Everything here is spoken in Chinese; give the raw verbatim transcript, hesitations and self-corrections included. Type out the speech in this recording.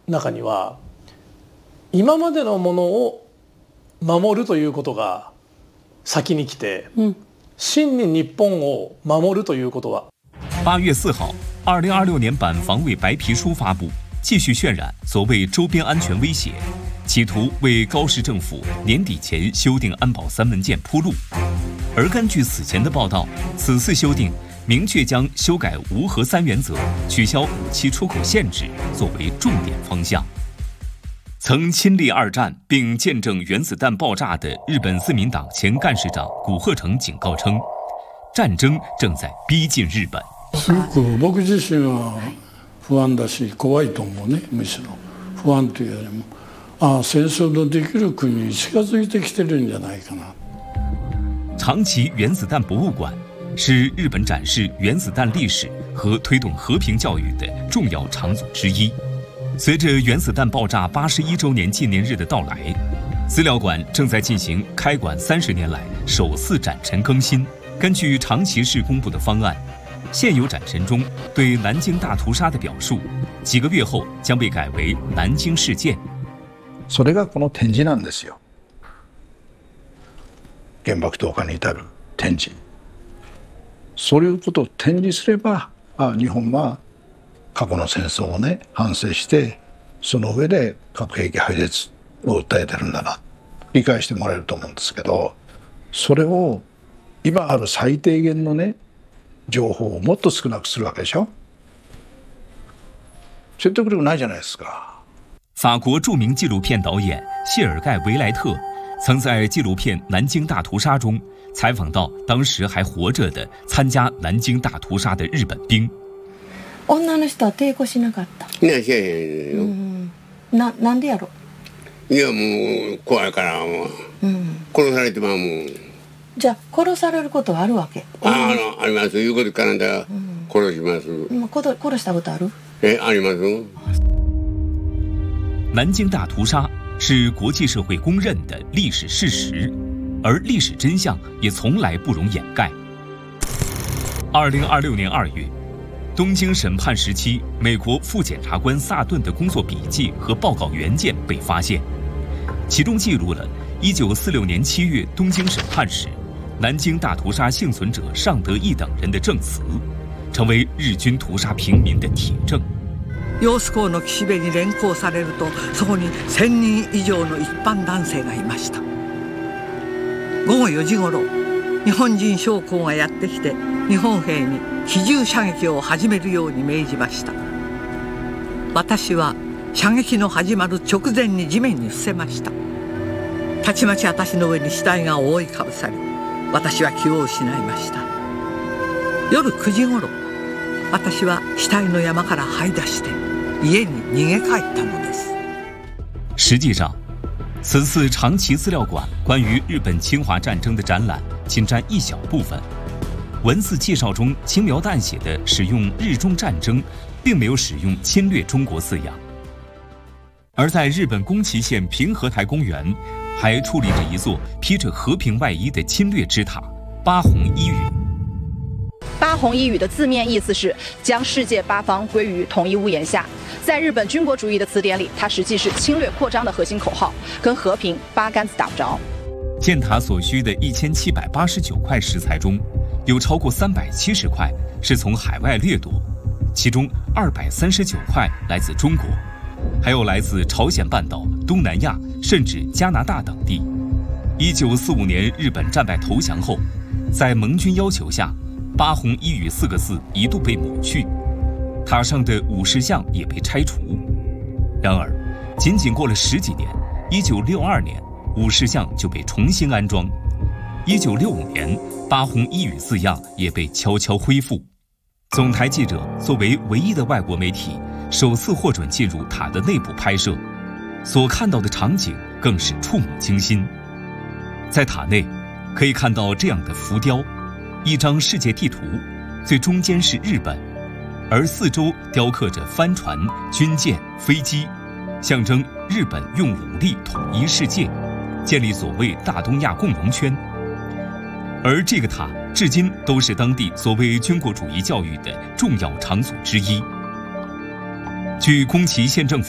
中には今までのものを守るということが先に来て、嗯、真に日本を守るということは。 八月四号，二零二六年版防卫白皮书发布，继续渲染所谓周边安全威胁，企图为高市政府年底前修订安保三文件铺路。而根据此前的报道，此次修订明确将修改无核三原则、取消武器出口限制作为重点方向。曾亲历二战并见证原子弹爆炸的日本自民党前干事長古贺成警告称，战争正在逼近日本。 すごく僕自身は不安だし怖いと思うね。むしろ不安というよりも、ああ戦争のできる国に近づいてきてるんじゃないかな。 長崎原子弹博物馆是日本展示原子弹历史和推动和平教育的重要场所之一。随着原子弹爆炸八十一周年纪念日的到来，资料馆正在进行开馆三十年来首次展陈更新。根据长崎市公布的方案，现有展陈中对南京大屠殺的表述，几个月后将被改为南京事件。 それがこの展示なんですよ。原爆投下に至る展示。そういうことを展示すれば、あ、日本は過去の戦争をね反省して、その上で核兵器廃絶を訴えてるんだな、理解してもらえると思うんですけど、それを今ある最低限のね情報をもっと少なくするわけでしょ。説得力ないじゃないですか。 法国著名纪录片导演谢尔盖·维莱特曾在纪录片《南京大屠殺》中采访到当时还活着的参加南京大屠杀的日本兵。 女の人は抵抗しなかった。 いや、しやへんよ。 な、なんでやろ。 いや、もう怖いからもう、うん、殺されてまうもん。 じゃあ殺されることはあるわけ。 あ、あのあります。いうことからんだら殺します。 うん、殺したことある？ え、あります。 南京大屠杀是国际社会公认的历史事实，而历史真相也从来不容掩盖。二零二六年二月，东京审判时期美国副检察官萨顿的工作笔记和报告原件被发现，其中记录了一九四六年七月东京审判时南京大屠殺幸存者尚德义等人的证词，成为日軍屠殺平民的铁证。 揚子江の岸辺に連行されると、そこに千人以上の一般男性がいました。午後よじごろ、日本人将校がやってきて日本兵に機銃射撃を始めるように命じました。私は射撃の始まる直前に地面に伏せました。たちまち私の上に死体が覆いかぶさり、私は気を失いました。夜くじごろ、私は死体の山から這い出して家に逃げ帰ったのです。 实际上，此次长崎资料馆关于日本侵华战争的展览仅占一小部分。文字介绍中轻描淡写的使用日中战争，并没有使用侵略中国四样。而在日本宫崎县平和台公园，还矗立着一座披着和平外衣的侵略之塔——八竑一宇。 八竑一宇的字面意思是将世界八方归于同一屋檐下。在日本军国主义的词典里，它实际是侵略扩张的核心口号，跟和平八竿子打不着。 建塔所需的一千七百八十九块石材中，有超过三百七十块是从海外掠夺，其中二百三十九块来自中国，还有来自朝鲜半岛、东南亚甚至加拿大等地。一九四五年日本战败投降后，在盟军要求下，八竑一宇四个字一度被抹去，塔上的武士像也被拆除。然而，仅仅过了十几年，一九六二年，武士像就被重新安装。一九六五年，八竑一宇字样也被悄悄恢复。总台记者作为唯一的外国媒体，首次获准进入塔的内部拍摄，所看到的场景更是触目惊心。在塔内，可以看到这样的浮雕。一张世界地图，最中间是日本，而四周雕刻着帆船、军舰、飞机，象征日本用武力统一世界，建立所谓大东亚共荣圈。而这个塔至今都是当地所谓军国主义教育的重要场所之一。据宫崎县政府